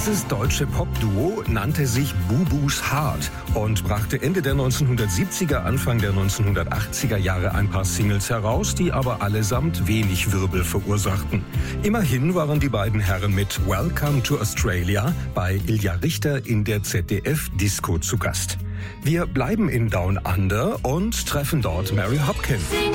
Dieses deutsche Popduo nannte sich Bubus Heart und brachte Ende der 1970er, Anfang der 1980er Jahre ein paar Singles heraus, die aber allesamt wenig Wirbel verursachten. Immerhin waren die beiden Herren mit Welcome to Australia bei Ilja Richter in der ZDF-Disco zu Gast. Wir bleiben in Down Under und treffen dort Mary Hopkin.